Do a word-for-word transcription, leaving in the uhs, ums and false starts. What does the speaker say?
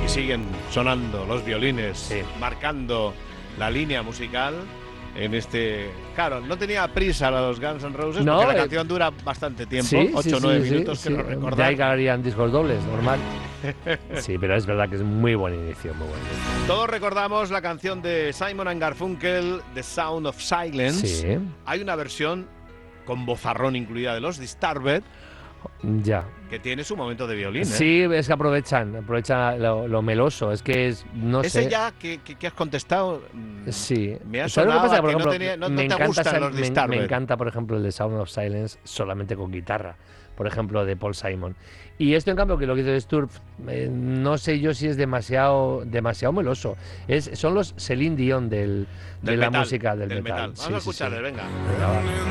y siguen sonando los violines, Sí. marcando la línea musical en este... Claro, no tenía prisa los Guns N' Roses, No, porque la eh, canción dura bastante tiempo, Sí, ocho o sí, nueve sí, minutos, sí, que no sí. recordar. De ahí que harían discos dobles, normal. Sí, pero es verdad que es muy buen inicio, muy buen inicio. Todos recordamos la canción de Simon and Garfunkel, The Sound of Silence. Sí. Hay una versión con vozarrón incluida de los Disturbed, Ya. que tiene su momento de violín, ¿eh? Sí, es que aprovechan, aprovechan lo, lo meloso. Es que es, no Ese sé. ya que, que, que has contestado, mm, Sí. me ha ¿Sabes lo que sonado pasa? a Por que ejemplo, no, tenía, no, me no te encanta gustan esa- los me, Disturbed. me encanta, por ejemplo, el de Sound of Silence solamente con guitarra, por ejemplo, de Paul Simon. Y esto, en cambio, que lo que hizo Disturbed, eh, no sé yo si es demasiado demasiado meloso. Es, son los Celine Dion del, de Del la metal, música del, del metal. metal. Vamos Sí, a sí, sí. escucharle, venga. Venga, va.